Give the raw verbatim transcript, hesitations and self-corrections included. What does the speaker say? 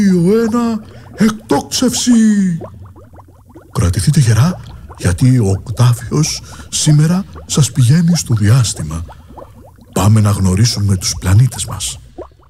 ένα, εκτόξευση! Κρατηθείτε γερά, γιατί ο Οκτάβιος σήμερα σας πηγαίνει στο διάστημα. Πάμε να γνωρίσουμε τους πλανήτες μας.